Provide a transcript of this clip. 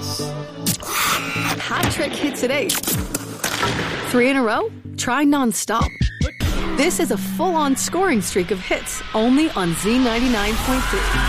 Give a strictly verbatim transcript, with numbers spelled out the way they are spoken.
Hat trick hits at eight. Three in a row? Try non-stop. This is a full-on scoring streak of hits only on Z ninety-nine point three.